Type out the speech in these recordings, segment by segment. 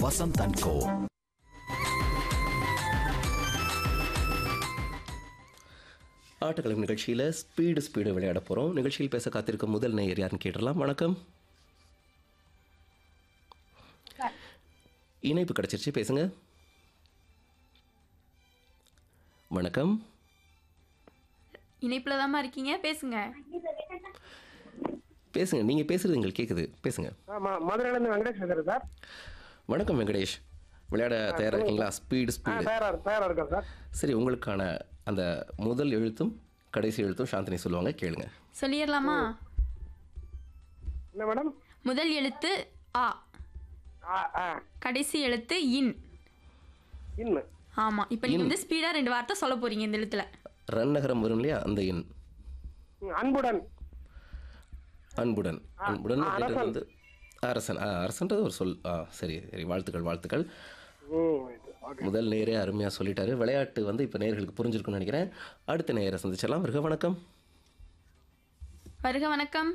Vasanth and கோ. ஆட்டக்கிழமை நிகழ்ச்சியில் speed விளையாட போகிறோம். நிகழ்ச்சியில் பேச காத்திருக்கும் முதல் நேயர் யாருன்னு கேட்டுடலாம். வணக்கம். இணைப்பு கிடச்சிருச்சு, பேசுங்க. வணக்கம். இணைப்பில் தாம்மா இருக்கீங்க, பேசுங்க. பேசுங்க, நீங்கள் பேசுகிறது எங்களுக்கு கேட்குது, பேசுங்க. மதுரையிலேருந்து வெங்கடேஷ் பேசுகிறேன் சார். வணக்கம் வெங்கடேஷ், விளையாட தயாராக இருக்கீங்களா? ஸ்பீடு தயாராக இருக்கேன் சார். சரி, உங்களுக்கான அந்த முதல் எழுத்தும் கடைசி எழுத்தும் சாந்தினி சொல்லுவாங்க, கேளுங்க. சொல்லிடலாமா? என்ன மேடம்? முதல் எழுத்து ஆ, கடைசி எழுத்து இன். இன்னும் ஆமாம், இப்போ நீங்கள் வந்து ஸ்பீடாக 2 வார்த்தை சொல்ல போகிறீங்க இந்த எழுத்தில். ரன்னகரம் வரும் இல்லையா, அந்த எண். அன்புடன். அன்புடன். அன்புடன் அப்படின்றது வந்து அரசன். அரசன்றது ஒரு சொல். சரி, வாழ்த்துக்கள். முதல் நேரே அருமையாக சொல்லிட்டாரு. விளையாட்டு வந்து இப்போ நேயர்களுக்கு புரிஞ்சிருக்குன்னு நினைக்கிறேன். அடுத்த நேயரை சந்திச்சலாம். வருக வணக்கம். வருக வணக்கம்.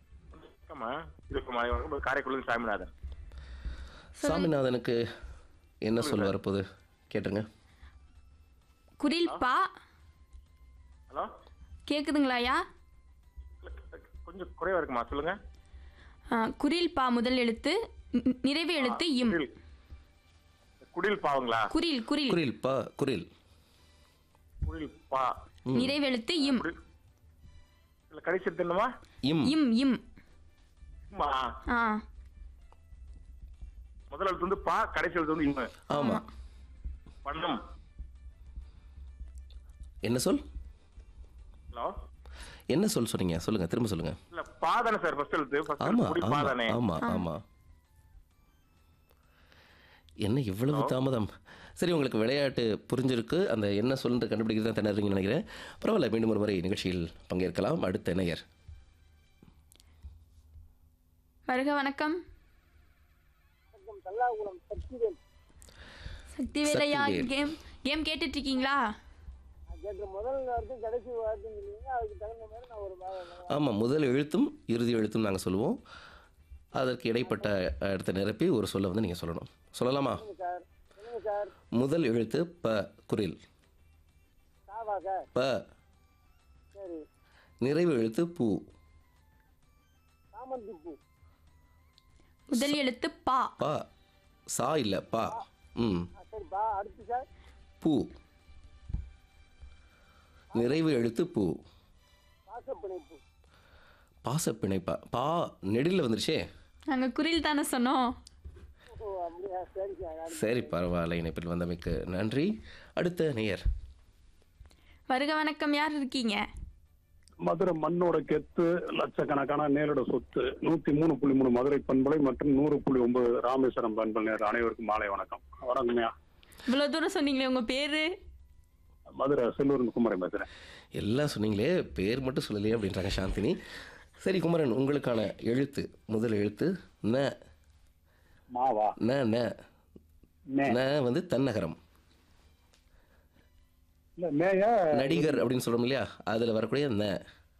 காரைக்குடி சாமிநாதன். சாமிநாதனுக்கு என்ன சொல்ல வரப்போகுது கேட்டுருங்க. குரில் பா. ஹலோ, கேட்குதுங்களாயா? கொஞ்சம் குறைவா இருக்குமா, சொல்லுங்க. குரில் பா முதல் எழுத்து, நிறைவு எழுத்து இம். குடில் பாவங்களா? குரில் குரில் குரில் பா. குரில் பா. நிறைவு எழுத்து இம். இல்ல கடைசி என்னமா? இம். இம் இம். ஆ, முதல் எழுத்து வந்து பா, கடைசி எழுத்து வந்து இம்மு. ஆமா. பண்ணம். என்ன சொல்? ஹலோ, என்ன சொல் சொன்னீங்க? சொல்லுங்க, திரும்ப சொல்லுங்க. இல்ல பா தானே சார் ஃபர்ஸ்ட் எழுத்து. ஃபர்ஸ்ட் ஆமா எழுத்து குடி பா தானே. ஆமா. என்ன இவ்வளவு தாமதம்? சரி, உங்களுக்கு விளையாட்டு புரிஞ்சிருக்கு. அந்த என்ன சொல்லுன்ற கண்டுபிடிக்கிறது தான் திணறீங்கன்னு நினைக்கிறேன். பரவாயில்ல, மீண்டும் ஒரு முறை நிகழ்ச்சியில் பங்கேற்கலாம். அடுத்த நேயர். வருக வணக்கம். சக்திவேலையா? சக்திவேல். கேம் கேட்டுட்டு இருக்கீங்களா? ஆமாம், முதல் எழுத்தும் இறுதி எழுத்தும் நாங்கள் சொல்லுவோம். அதற்கு இடைப்பட்ட இடத்தை நிரப்பி ஒரு சொல்ல வந்து நீங்கள் சொல்லணும். சொல்லலாமா? முதல் எழுத்து ப. குரில் ப. நிறைவு எழுத்து பூ. முதல் எழுத்து பா. பா. சா இல்லை, பா. பூ. நிறைவு எழுத்து பூ. பாசப்பிணைப்பா. பா நெடில் வந்துருச்சே. நாங்கள் குரில் தானே சொன்னோம். சரி, பரவாயில்ல. இணைப்பில் வந்தமைக்கு நன்றி. அடுத்த நேயர். வருக வணக்கம், யார் இருக்கீங்க? மதுரை மண்ணோட கெத்து, லட்சக்கணக்கான நேரோட சொத்து. 103.3 மதுரை பண்பலை மற்றும் 100.9 ராமேஸ்வரம் பண்பலை நேர் அனைவருக்கும் மாலை வணக்கம். வணக்கம்யா. இவ்வளோ தூரம் சொன்னீங்களே, உங்கள் பேரு? மதுரை செல்லூர் குமரன் பேசுறேன். எல்லாம் சொன்னீங்களே, பேர் மட்டும் சொல்லலையே அப்படின்றாங்க சாந்தினி. சரி குமரன், உங்களுக்கான எழுத்து முதல் எழுத்து ந. மாவா. ந. ந. ந வந்து தன்னகரம். இல்ல மேய நடிகர் அப்படின்னு சொல்றோம் இல்லையா, அதில் வரக்கூடிய ந.